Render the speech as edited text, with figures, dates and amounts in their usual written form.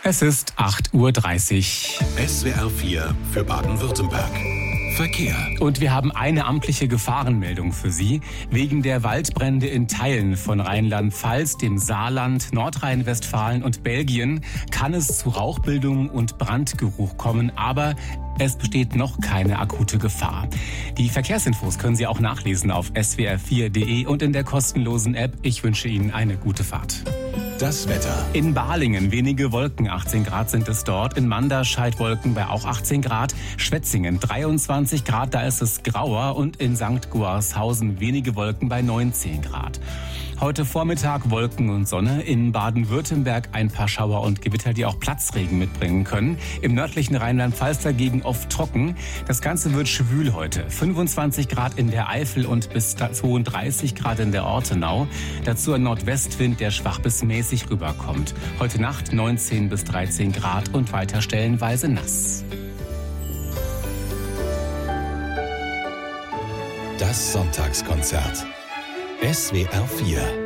Es ist 8:30 Uhr. SWR 4 für Baden-Württemberg. Verkehr. Und wir haben eine amtliche Gefahrenmeldung für Sie. Wegen der Waldbrände in Teilen von Rheinland-Pfalz, dem Saarland, Nordrhein-Westfalen und Belgien kann es zu Rauchbildung und Brandgeruch kommen, aber es besteht noch keine akute Gefahr. Die Verkehrsinfos können Sie auch nachlesen auf swr4.de und in der kostenlosen App. Ich wünsche Ihnen eine gute Fahrt. Das Wetter. In Balingen wenige Wolken, 18 Grad sind es dort. In Manderscheid Wolken bei auch 18 Grad. Schwetzingen 23 Grad, da ist es grauer. Und in St. Guarshausen wenige Wolken bei 19 Grad. Heute Vormittag Wolken und Sonne. In Baden-Württemberg ein paar Schauer und Gewitter, die auch Platzregen mitbringen können. Im nördlichen Rheinland-Pfalz dagegen oft trocken. Das Ganze wird schwül heute. 25 Grad in der Eifel und bis 32 Grad in der Ortenau. Dazu ein Nordwestwind, der schwach bis mäßig rüberkommt. Heute Nacht 19 bis 13 Grad und weiter stellenweise nass. Das Sonntagskonzert. SWR 4